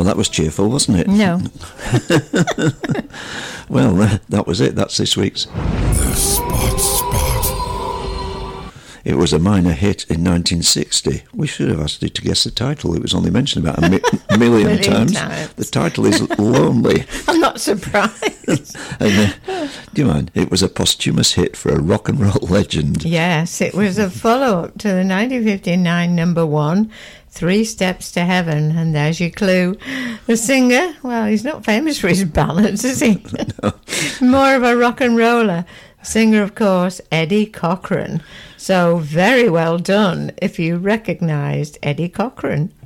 Well, that was cheerful, wasn't it? No. Well, that was it. That's this week's. The Spot Spot. It was a minor hit in 1960. We should have asked you to guess the title. It was only mentioned about a million times. The title is Lonely. I'm not surprised. And, do you mind? It was a posthumous hit for a rock and roll legend. Yes, it was a follow-up to the 1959 number one, 3 Steps to Heaven, and there's your clue. The singer, well, he's not famous for his ballads, is he? No. More of a rock and roller. Singer, of course, Eddie Cochran. So very well done if you recognised Eddie Cochran.